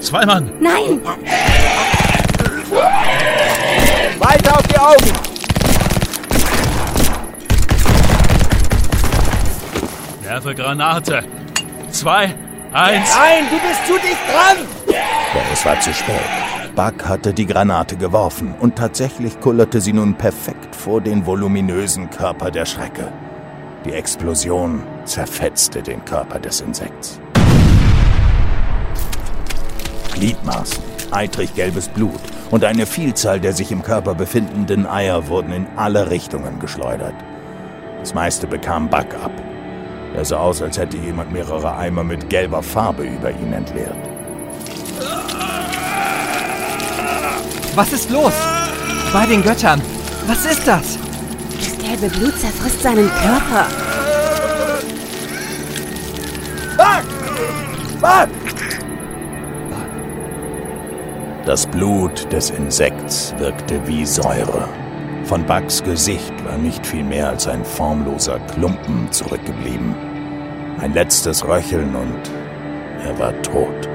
2 Mann! Nein! Weiter auf die Augen! Werfe Granate! 2, 1... Nein, du bist zu dicht dran! Doch es war zu spät. Buck hatte die Granate geworfen und tatsächlich kullerte sie nun perfekt vor den voluminösen Körper der Schrecke. Die Explosion zerfetzte den Körper des Insekts. Gliedmaßen, eitrig gelbes Blut und eine Vielzahl der sich im Körper befindenden Eier wurden in alle Richtungen geschleudert. Das meiste bekam Buck ab. Er sah aus, als hätte jemand mehrere Eimer mit gelber Farbe über ihn entleert. Was ist los? Bei den Göttern. Was ist das? Das gelbe Blut zerfrisst seinen Körper. Buck! Das Blut des Insekts wirkte wie Säure. Von Bucks Gesicht war nicht viel mehr als ein formloser Klumpen zurückgeblieben. Ein letztes Röcheln und er war tot.